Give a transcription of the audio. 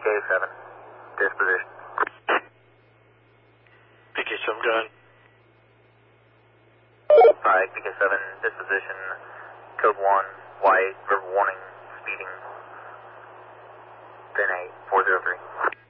PK7, disposition. PK7 gun. Alright, PK7, disposition, code 1, white, verbal warning, speeding, pin 8, 403.